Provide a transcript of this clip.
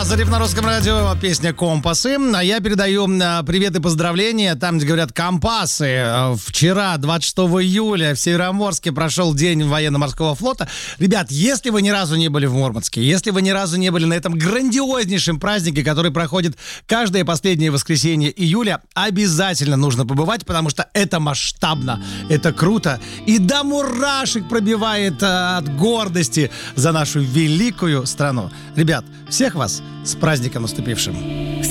Лазарев на Русском радио, песня «Компасы». А я передаю привет и поздравления там, где говорят «Компасы». Вчера, 26 июля, в Североморске прошел День военно-морского флота. Ребят, если вы ни разу не были в Мурманске, если вы ни разу не были на этом грандиознейшем празднике, который проходит каждое последнее воскресенье июля, обязательно нужно побывать, потому что это масштабно, это круто. И до мурашек пробивает от гордости за нашу великую страну. Ребят, всех вас с праздником наступившим.